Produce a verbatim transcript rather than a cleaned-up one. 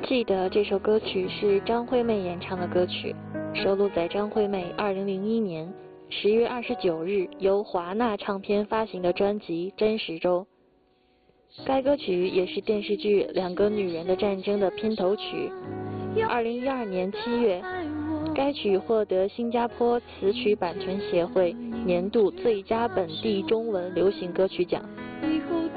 记得这首歌曲是张惠妹演唱的歌曲，收录在张惠妹二零零一年十月二十九日由华纳唱片发行的专辑《真实》中。该歌曲也是电视剧《两个女人的战争》的片头曲。二零一二年七月，该曲获得新加坡词曲版权协会年度最佳本地中文流行歌曲奖。